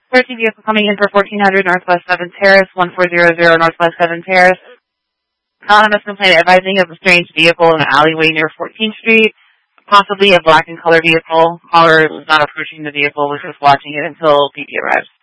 13 vehicle coming in for 1400 Northwest 7th Terrace, 1400 Northwest 7th Terrace. Anonymous complaint advising of a strange vehicle in an alleyway near 14th Street, possibly a black and color vehicle. Caller was not approaching the vehicle, was just watching it until PP arrives.